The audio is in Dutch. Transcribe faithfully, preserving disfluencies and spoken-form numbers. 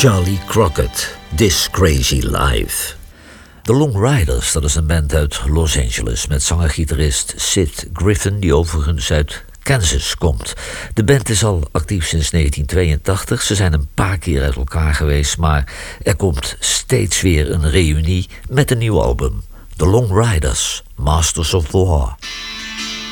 Charlie Crockett, This Crazy Life. The Long Riders, dat is een band uit Los Angeles met zanger-gitarist Sid Griffin, die overigens uit Kansas komt. De band is al actief sinds negentien tweeëntachtig. Ze zijn een paar keer uit elkaar geweest, maar er komt steeds weer een reunie met een nieuw album. The Long Riders, Masters of the War.